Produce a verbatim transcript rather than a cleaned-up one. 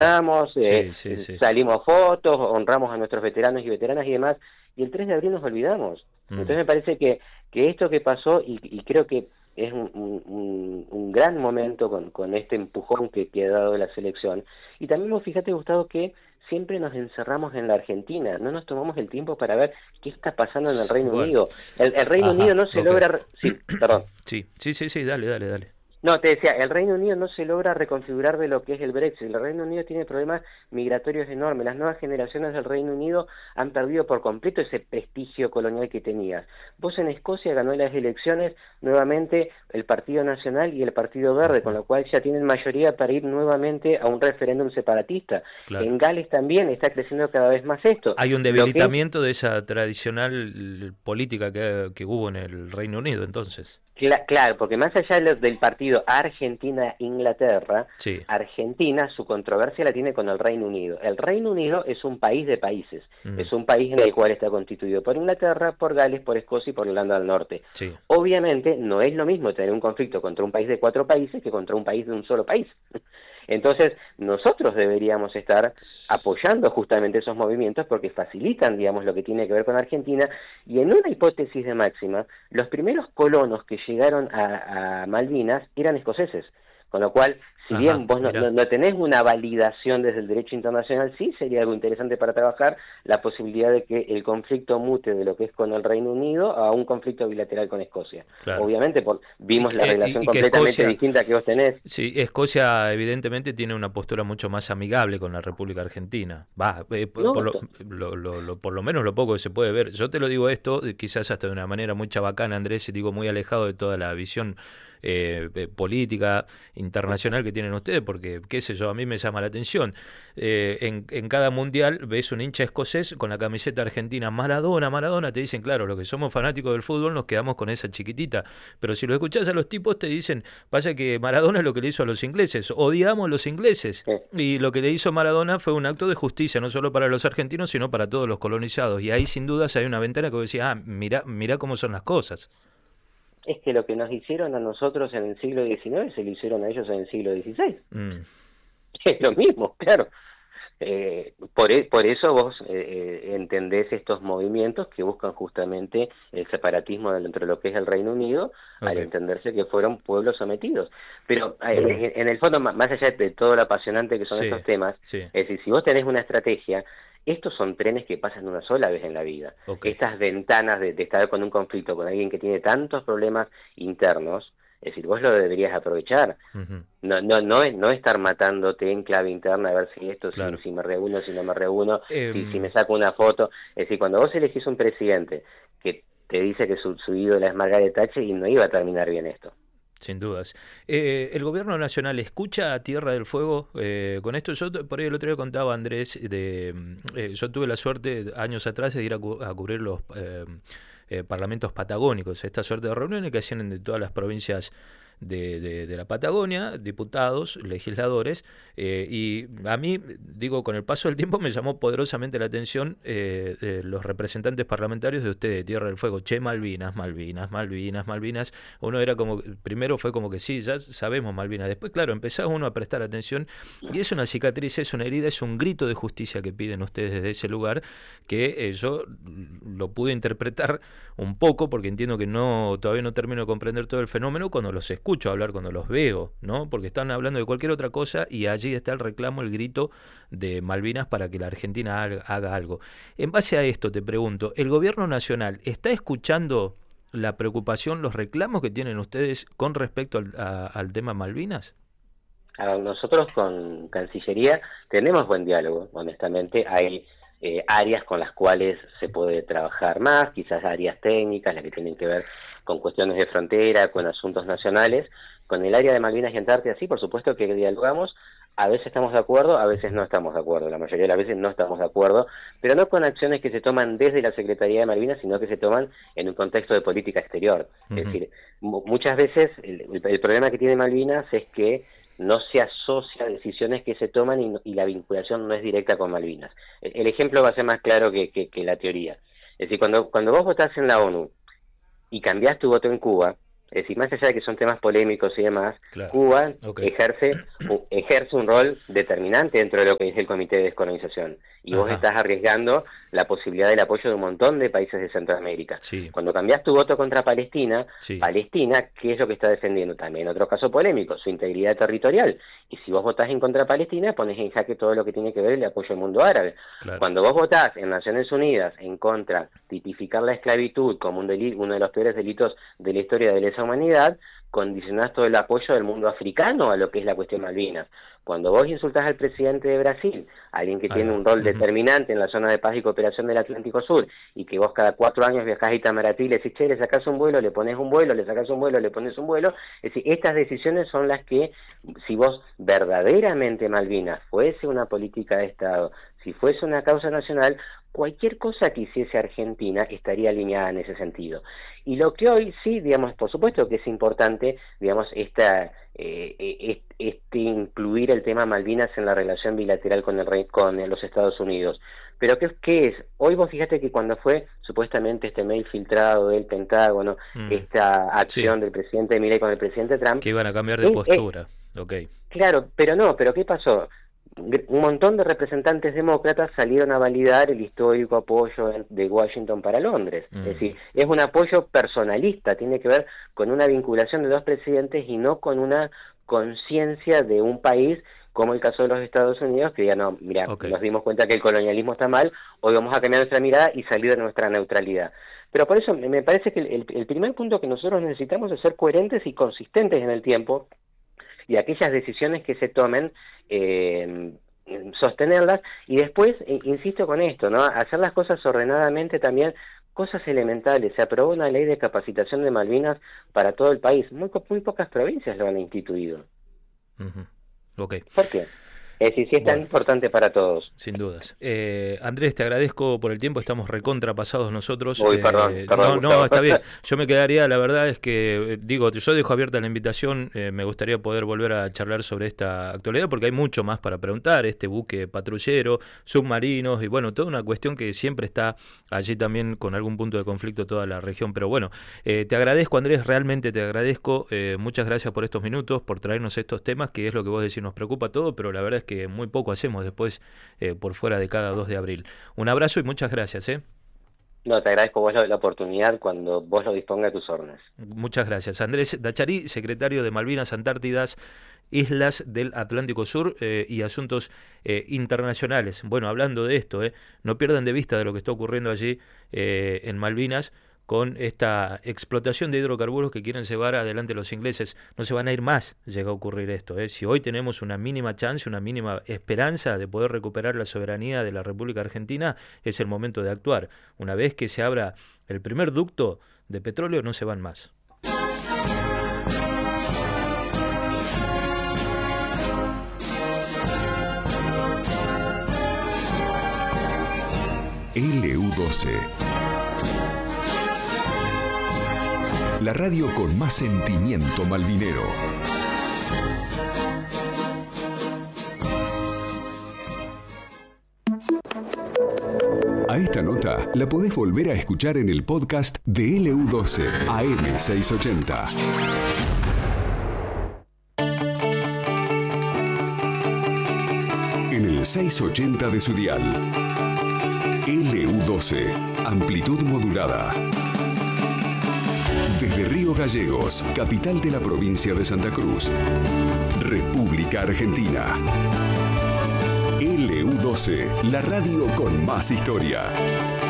Damos, eh, Sí, sí, sí. salimos fotos, honramos a nuestros veteranos y veteranas y demás, y el tres de abril nos olvidamos. Mm. Entonces me parece que, que esto que pasó, y, y creo que es un, un, un gran momento con, con este empujón que, que ha dado la selección, y también vos fíjate, Gustavo, que siempre nos encerramos en la Argentina, no nos tomamos el tiempo para ver qué está pasando en el S- Reino Bueno, Unido. El, el Reino Unido ajá, no se ok. logra... re- Sí, perdón. Sí, sí, sí, sí, dale, dale, dale. No, te decía, el Reino Unido no se logra reconfigurar de lo que es el Brexit. El Reino Unido tiene problemas migratorios enormes. Las nuevas generaciones del Reino Unido han perdido por completo ese prestigio colonial que tenías. Vos en Escocia ganó las elecciones nuevamente el Partido Nacional y el Partido Verde, con Ujú, lo cual ya tienen mayoría para ir nuevamente a un referéndum separatista. claro. En Gales también está creciendo cada vez más esto. Hay un Lo que es debilitamiento de esa tradicional política que, que hubo en el Reino Unido, entonces. Cla- Claro, porque más allá de lo- del partido Argentina-Inglaterra, Sí. Argentina su controversia la tiene con el Reino Unido. El Reino Unido es un país de países, Mm, es un país en el cual está constituido por Inglaterra, por Gales, por Escocia y por Irlanda del Norte. sí. Obviamente no es lo mismo tener un conflicto contra un país de cuatro países que contra un país de un solo país. Entonces, nosotros deberíamos estar apoyando justamente esos movimientos porque facilitan, digamos, lo que tiene que ver con Argentina, y en una hipótesis de máxima, los primeros colonos que llegaron a, a Malvinas eran escoceses, con lo cual, si Ajá, bien vos no, no, mirá. no tenés una validación desde el derecho internacional, sí sería algo interesante para trabajar la posibilidad de que el conflicto mute de lo que es con el Reino Unido a un conflicto bilateral con Escocia. Claro. Obviamente, por, Y, vimos la que- relación y- y que completamente Escocia, distinta que vos tenés. sí, Escocia evidentemente tiene una postura mucho más amigable con la República Argentina. Va, eh, por, por No, lo, lo- lo- lo- por lo menos lo poco que se puede ver. Yo te lo digo esto, eh, quizás hasta de una manera muy chabacana, Andrés, y digo muy alejado de toda la visión eh, eh, política internacional que tienen ustedes, porque, qué sé yo, a mí me llama la atención. Eh, en, en cada mundial ves un hincha escocés con la camiseta argentina, Maradona, Maradona, te dicen, claro, los que somos fanáticos del fútbol nos quedamos con esa chiquitita, pero si lo escuchás a los tipos te dicen, pasa que Maradona es lo que le hizo a los ingleses, odiamos a los ingleses, sí. y lo que le hizo Maradona fue un acto de justicia, no solo para los argentinos, sino para todos los colonizados, y ahí sin dudas hay una ventana que vos decís, ah, mirá, mirá cómo son las cosas. Es que lo que nos hicieron a nosotros en el siglo diecinueve se lo hicieron a ellos en el siglo dieciséis. Mm, Es lo mismo, claro. Eh, por, e- por eso vos eh, eh, entendés estos movimientos que buscan justamente el separatismo dentro de lo que es el Reino Unido, al ok. entenderse que fueron pueblos sometidos. Pero eh, Ujú. en, en el fondo, ma- más allá de todo lo apasionante que son Sí, estos temas, sí, es decir, si vos tenés una estrategia, estos son trenes que pasan una sola vez en la vida. ok. Estas ventanas de, de estar con un conflicto con alguien que tiene tantos problemas internos, es decir, vos lo deberías aprovechar. Ujú, No, no, no es, no estar matándote en clave interna a ver si esto, si, claro. si me reúno, si no me reúno, si, si me Em, saco una foto. Es decir, cuando vos elegís un presidente que te dice que su, su ídola es Margaret Thatcher, y no iba a terminar bien esto. Sin dudas. Eh, ¿el gobierno nacional escucha a Tierra del Fuego eh, con esto? Yo por ahí el otro día contaba, Andrés, de mm, eh, yo tuve la suerte años atrás de ir a, cu- a cubrir los eh, eh, parlamentos patagónicos, esta suerte de reuniones que hacían de todas las provincias de, de, de la Patagonia, diputados, legisladores, eh, y a mí, digo, con el paso del tiempo me llamó poderosamente la atención eh, de los representantes parlamentarios de ustedes, de Tierra del Fuego, che, Malvinas, Malvinas, Malvinas, Malvinas. Uno era como, primero fue como que sí, ya sabemos Malvinas, después claro, empezaba uno a prestar atención y es una cicatriz, es una herida, es un grito de justicia que piden ustedes desde ese lugar, que eh, yo lo pude interpretar un poco, porque entiendo que no todavía no termino de comprender todo el fenómeno cuando los escucho hablar, cuando los veo, ¿no? Porque están hablando de cualquier otra cosa y allí está el reclamo, el grito de Malvinas para que la Argentina haga, haga algo. En base a esto te pregunto, ¿el gobierno nacional está escuchando la preocupación, los reclamos que tienen ustedes con respecto al, a, al tema Malvinas? A ver, nosotros con Cancillería tenemos buen diálogo, honestamente. Hay eh, áreas con las cuales se puede trabajar más, quizás áreas técnicas, las que tienen que ver con cuestiones de frontera, con asuntos nacionales. Con el área de Malvinas y Antártida, sí, por supuesto que dialogamos. A veces estamos de acuerdo, a veces no estamos de acuerdo. La mayoría de las veces no estamos de acuerdo, pero no con acciones que se toman desde la Secretaría de Malvinas, sino que se toman en un contexto de política exterior. Uh-huh. Es decir, muchas veces el, el, el problema que tiene Malvinas es que no se asocia a decisiones que se toman y, y la vinculación no es directa con Malvinas. El, el ejemplo va a ser más claro que, que, que la teoría. Es decir, cuando, cuando vos votás en la ONU y cambiás tu voto en Cuba, Es decir, más allá de que son temas polémicos y demás, claro. Cuba okay. ejerce ejerce un rol determinante dentro de lo que es el Comité de Descolonización. Y Ajá. vos estás arriesgando la posibilidad del apoyo de un montón de países de Centroamérica. Sí. Cuando cambiás tu voto contra Palestina, sí. Palestina, ¿qué es lo que está defendiendo? También otro caso polémico, su integridad territorial. Y si vos votás en contra de Palestina, pones en jaque todo lo que tiene que ver el apoyo al mundo árabe. Claro. Cuando vos votás en Naciones Unidas en contra, tipificar la esclavitud como un delito, uno de los peores delitos de la historia de lesa humanidad, condicionás todo el apoyo del mundo africano a lo que es la cuestión Malvinas. Cuando vos insultás al presidente de Brasil, alguien que Ahí tiene va. un rol uh-huh. determinante en la zona de paz y cooperación del Atlántico Sur, y que vos cada cuatro años viajás a Itamaraty y le decís, che, le sacás un vuelo, le pones un vuelo, le sacás un vuelo, le pones un vuelo, es decir, estas decisiones son las que, si vos verdaderamente Malvinas fuese una política de Estado, si fuese una causa nacional, cualquier cosa que hiciese Argentina estaría alineada en ese sentido. Y lo que hoy sí, digamos, por supuesto que es importante, digamos, esta, eh, este incluir el tema Malvinas en la relación bilateral con el rey, con los Estados Unidos. Pero ¿qué, qué es? Hoy vos fíjate que cuando fue supuestamente este mail filtrado del Pentágono, mm. esta acción sí. del presidente Milei con el presidente Trump... Que iban a cambiar de eh, postura, eh, okay. Claro, pero no, pero ¿qué pasó? Un montón de representantes demócratas salieron a validar el histórico apoyo de Washington para Londres. Mm. Es decir, es un apoyo personalista, tiene que ver con una vinculación de dos presidentes y no con una conciencia de un país, como el caso de los Estados Unidos, que ya no, mira, okay. nos dimos cuenta que el colonialismo está mal, hoy vamos a cambiar nuestra mirada y salir de nuestra neutralidad. Pero por eso me parece que el, el primer punto que nosotros necesitamos es ser coherentes y consistentes en el tiempo, y aquellas decisiones que se tomen, eh, sostenerlas, y después, eh, insisto con esto, ¿no? Hacer las cosas ordenadamente también, cosas elementales. Se aprobó una ley de capacitación de Malvinas para todo el país, muy, muy pocas provincias lo han instituido. Uh-huh. Okay. ¿Por qué? Es decir, sí es tan bueno, importante para todos. Sin dudas. Eh, Andrés, te agradezco por el tiempo, estamos recontrapasados nosotros. Uy, perdón, eh, perdón. No, no, está bien. Yo me quedaría, la verdad es que, digo, yo dejo abierta la invitación, eh, me gustaría poder volver a charlar sobre esta actualidad, porque hay mucho más para preguntar, este buque patrullero, submarinos, y bueno, toda una cuestión que siempre está allí también con algún punto de conflicto toda la región. Pero bueno, eh, te agradezco, Andrés, realmente te agradezco. Eh, muchas gracias por estos minutos, por traernos estos temas, que es lo que vos decís, nos preocupa todo, pero la verdad es que que muy poco hacemos después eh, por fuera de cada dos de abril. Un abrazo y muchas gracias. ¿eh? No, te agradezco vos la, la oportunidad cuando vos lo dispongas a tus órdenes. Muchas gracias. Andrés Dacharí, secretario de Malvinas, Antártidas, Islas del Atlántico Sur eh, y Asuntos eh, Internacionales. Bueno, hablando de esto, eh, no pierdan de vista de lo que está ocurriendo allí eh, en Malvinas, con esta explotación de hidrocarburos que quieren llevar adelante los ingleses. No se van a ir más, llega a ocurrir esto. ¿eh? Si hoy tenemos una mínima chance, una mínima esperanza de poder recuperar la soberanía de la República Argentina, es el momento de actuar. Una vez que se abra el primer ducto de petróleo, no se van más. L U doce. La radio con más sentimiento malvinero. A esta nota la podés volver a escuchar en el podcast de L U doce A M seiscientos ochenta. En el seiscientos ochenta de su dial. L U doce, amplitud modulada. Desde Río Gallegos, capital de la provincia de Santa Cruz, República Argentina. L U doce, la radio con más historia.